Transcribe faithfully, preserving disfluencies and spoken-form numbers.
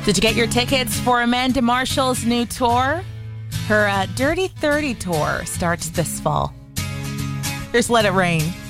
Did you get your tickets for Amanda Marshall's new tour? Her uh, Dirty thirty tour starts this fall. Here's Let It Rain.